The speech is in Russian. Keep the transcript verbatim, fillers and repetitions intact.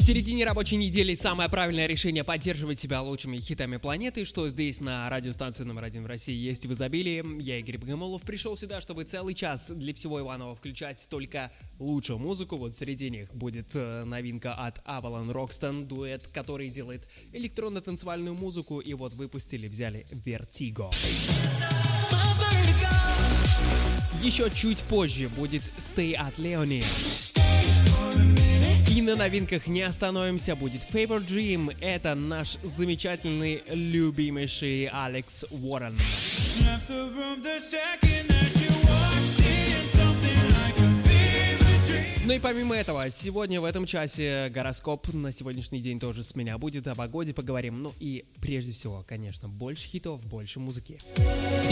В середине рабочей недели самое правильное решение поддерживать себя лучшими хитами планеты, что здесь на радиостанции номер один в России есть в изобилии. Я, Игорь Богомолов, пришел сюда, чтобы целый час для всего Иванова включать только лучшую музыку. Вот среди них будет э, новинка от Avalon Roxton, дуэт, который делает электронно-танцевальную музыку. И вот выпустили, взяли Vertigo. Еще чуть позже будет Stay at Leonie. И на новинках не остановимся, будет Fever Dream, это наш замечательный, любимейший Алекс Уоррен. Ну и помимо этого, сегодня в этом часе гороскоп на сегодняшний день тоже с меня будет, о погоде поговорим, ну и прежде всего, конечно, больше хитов, больше музыки.